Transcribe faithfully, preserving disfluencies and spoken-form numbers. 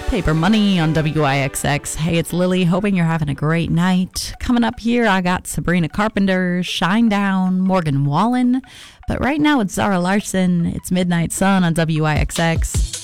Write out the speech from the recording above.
Paper Money on W I X X. Hey, it's Lily. Hoping you're having a great night. Coming up here, I got Sabrina Carpenter, Shinedown, Morgan Wallen. But right now, it's Zara Larson. It's Midnight Sun on W I X X.